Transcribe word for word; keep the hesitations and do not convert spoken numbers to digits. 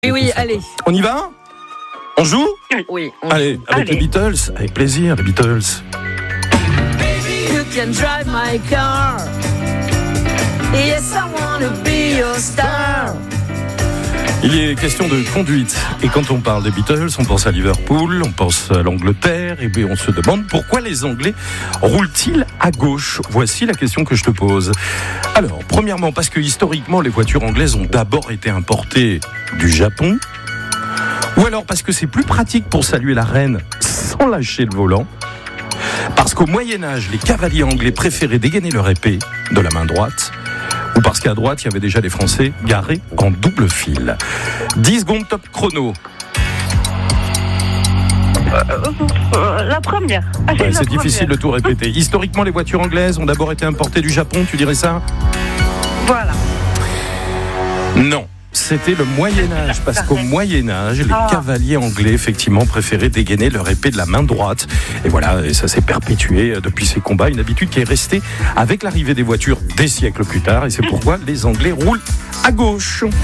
Oui, oui, allez. On y va ? On joue ? Oui. On... Allez, avec allez. les Beatles, avec plaisir, les Beatles. You can drive my car. Yes, I wanna be your star. Il est question de conduite. Et quand on parle des Beatles, on pense à Liverpool, on pense à l'Angleterre, et bien on se demande pourquoi les Anglais roulent-ils à gauche ? Voici la question que je te pose. Alors, premièrement, parce que historiquement, les voitures anglaises ont d'abord été importées du Japon, ou alors parce que c'est plus pratique pour saluer la reine sans lâcher le volant, parce qu'au Moyen-Âge, les cavaliers anglais préféraient dégainer leur épée de la main droite, ou parce qu'à droite, il y avait déjà des Français garés en double file. dix secondes top chrono. Euh, euh, la première. Ah, Ouais, la c'est première. difficile de tout répéter. Historiquement, les voitures anglaises ont d'abord été importées du Japon, tu dirais ça ? Voilà. Non. C'était le Moyen-Âge, parce qu'au Moyen-Âge, les Ah. cavaliers anglais, effectivement, préféraient dégainer leur épée de la main droite. Et voilà, et ça s'est perpétué depuis ces combats, une habitude qui est restée avec l'arrivée des voitures des siècles plus tard, et c'est pourquoi les Anglais roulent à gauche.